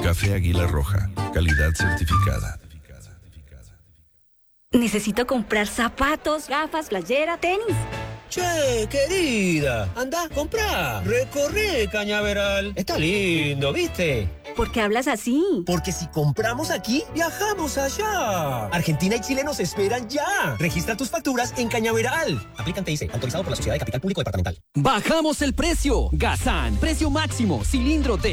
Café Águila Roja, calidad certificada. Necesito comprar zapatos, gafas, playera, tenis. Che, querida, anda, comprá. Recorre Cañaveral. Está lindo, ¿viste? ¿Por qué hablas así? Porque si compramos aquí, viajamos allá. Argentina y Chile nos esperan ya. Registra tus facturas en Cañaveral. Aplican TIC, autorizado por la Sociedad de Capital Público Departamental. Bajamos el precio. Gazán, precio máximo, cilindro de